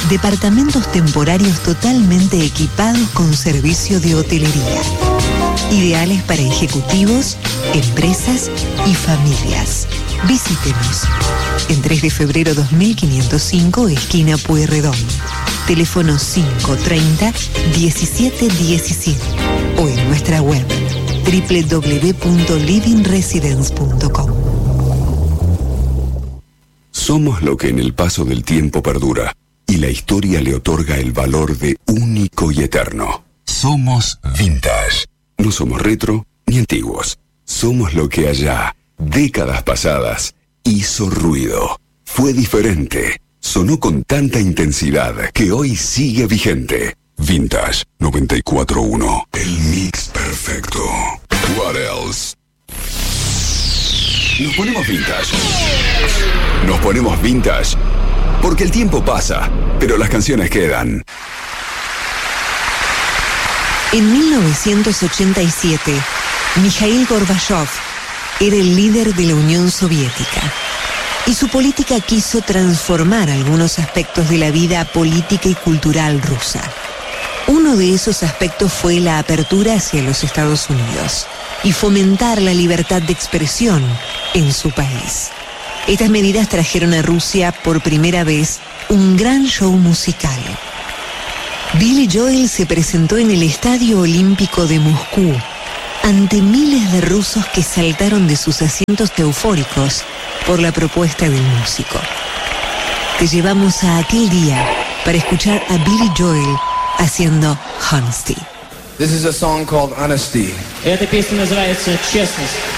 Departamentos temporarios totalmente equipados con servicio de hotelería. Ideales para ejecutivos, empresas y familias. Visítenos en 3 de febrero 2505, esquina Pueyrredón. Teléfono 530-1717 o en nuestra web www.livingresidence.com. Somos lo que en el paso del tiempo perdura y la historia le otorga el valor de único y eterno. Somos vintage. No somos retro ni antiguos. Somos lo que allá, décadas pasadas, hizo ruido. Fue diferente. Sonó con tanta intensidad que hoy sigue vigente. Vintage 94.1. El mix perfecto. What else? Nos ponemos vintage. Nos ponemos vintage porque el tiempo pasa, pero las canciones quedan. En 1987, Mikhail Gorbachev era el líder de la Unión Soviética y su política quiso transformar algunos aspectos de la vida política y cultural rusa. Uno de esos aspectos fue la apertura hacia los Estados Unidos y fomentar la libertad de expresión en su país. Estas medidas trajeron a Rusia por primera vez un gran show musical. Billy Joel se presentó en el Estadio Olímpico de Moscú ante miles de rusos que saltaron de sus asientos eufóricos por la propuesta del músico. Te llevamos a aquel día para escuchar a Billy Joel haciendo Honesty. This is a song called Honesty. Эта песня называется «Честность».